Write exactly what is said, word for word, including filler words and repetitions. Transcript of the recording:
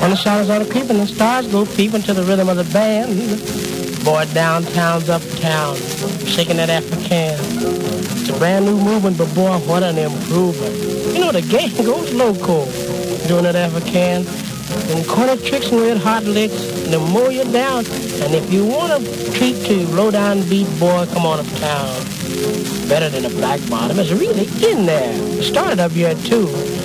When the shadows are creeping, the stars go peeping to the rhythm of the band. Boy, downtown's uptown, shaking that African. It's a brand new movement, but boy, what an improvement. You know, the gang goes loco doing that African. And corner tricks and red hot licks, and they'll mow you down. And if you want a treat to low down beat, boy, come on uptown. Better than a black bottom. It's really in there. It started up here, too.